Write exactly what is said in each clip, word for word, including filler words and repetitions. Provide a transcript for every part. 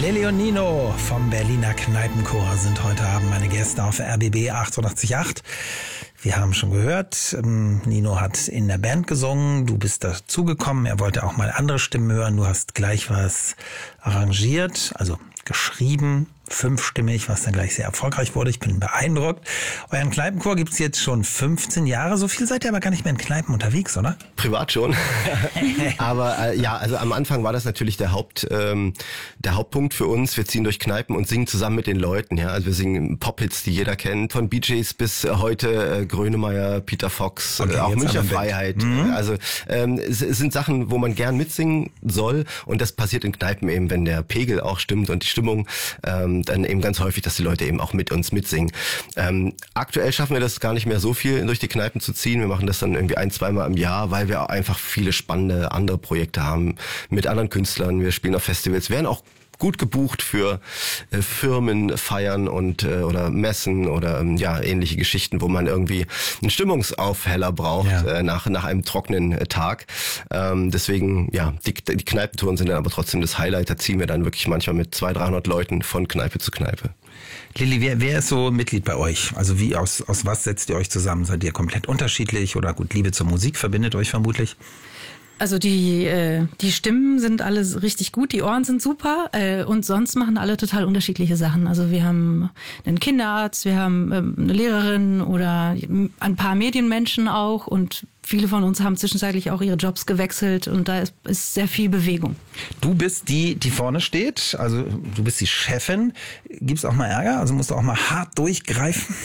Lilly und Nino vom Berliner Kneipenchor sind heute Abend meine Gäste auf R B B achtundachtzig Komma acht. Wir haben schon gehört, Nino hat in der Band gesungen, du bist dazugekommen, er wollte auch mal andere Stimmen hören, du hast gleich was arrangiert, also geschrieben, fünfstimmig, was dann gleich sehr erfolgreich wurde. Ich bin beeindruckt. Euren Kneipenchor gibt's jetzt schon fünfzehn Jahre. So viel seid ihr aber gar nicht mehr in Kneipen unterwegs, oder? Privat schon. Aber äh, ja, also am Anfang war das natürlich der Haupt ähm, der Hauptpunkt für uns. Wir ziehen durch Kneipen und singen zusammen mit den Leuten. Ja, also wir singen Pop-Hits, die jeder kennt, von Bee Gees bis heute äh, Grönemeyer, Peter Fox, okay, äh, auch Münchner Freiheit. Mhm. Also ähm, es, es sind Sachen, wo man gern mitsingen soll, und das passiert in Kneipen eben, wenn der Pegel auch stimmt und die Stimmung. Ähm, dann eben ganz häufig, dass die Leute eben auch mit uns mitsingen. Ähm, aktuell schaffen wir das gar nicht mehr so viel durch die Kneipen zu ziehen. Wir machen das dann irgendwie ein-, zweimal im Jahr, weil wir auch einfach viele spannende andere Projekte haben mit anderen Künstlern. Wir spielen auf Festivals, werden auch gut gebucht für äh, Firmen, Feiern und äh, oder Messen oder ähm, ja ähnliche Geschichten, wo man irgendwie einen Stimmungsaufheller braucht, ja. äh, nach nach einem trockenen äh, Tag. Ähm, deswegen ja die, die Kneipentouren sind dann aber trotzdem das Highlight. Da ziehen wir dann wirklich manchmal mit zweihundert, dreihundert Leuten von Kneipe zu Kneipe. Lilly, wer, wer ist so Mitglied bei euch? Also wie aus aus was setzt ihr euch zusammen? Seid ihr komplett unterschiedlich oder gut, Liebe zur Musik verbindet euch vermutlich? Also die äh, die Stimmen sind alle richtig gut, die Ohren sind super äh, und sonst machen alle total unterschiedliche Sachen. Also wir haben einen Kinderarzt, wir haben ähm, eine Lehrerin oder ein paar Medienmenschen auch, und viele von uns haben zwischenzeitlich auch ihre Jobs gewechselt, und da ist, ist sehr viel Bewegung. Du bist die, die vorne steht, also du bist die Chefin. Gibt's auch mal Ärger? Also musst du auch mal hart durchgreifen?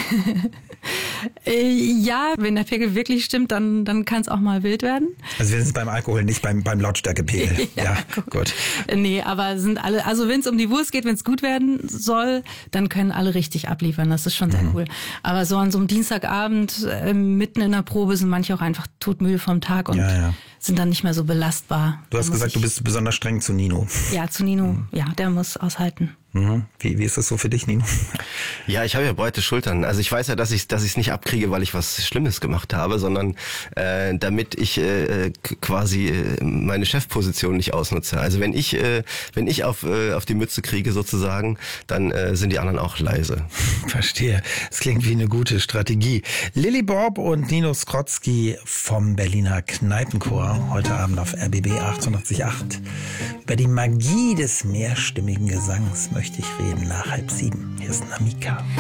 äh, ja, wenn der Pegel wirklich stimmt, dann, dann kann es auch mal wild werden. Also wir sind beim Alkohol, nicht beim, beim Lautstärkepegel. ja, ja, gut. gut. Nee, aber sind alle, also wenn es um die Wurst geht, wenn es gut werden soll, dann können alle richtig abliefern. Das ist schon sehr mhm. cool. Aber so an so einem Dienstagabend, äh, mitten in der Probe, sind manche auch einfach todmüde vom Tag und ja, ja. sind dann nicht mehr so belastbar. Du hast gesagt, ich, du bist besonders streng zu Nino. Ja, zu Nino. Mhm. Ja, der muss aushalten. Mhm. Wie, wie ist das so für dich, Nino? Ja, ich habe ja breite Schultern. Also ich weiß ja, dass ich dass ich es nicht abkriege, weil ich was Schlimmes gemacht habe, sondern äh, damit ich äh, quasi äh, meine Chefposition nicht ausnutze. Also wenn ich äh, wenn ich auf äh, auf die Mütze kriege sozusagen, dann äh, sind die anderen auch leise. Verstehe. Das klingt wie eine gute Strategie. Lilly Bob und Nino Skrotzki vom Berliner Kneipenchor heute Abend auf R B B achtundachtzig Komma acht. Über die Magie des mehrstimmigen Gesangs möchte ich reden nach halb sieben. Hier ist Namika.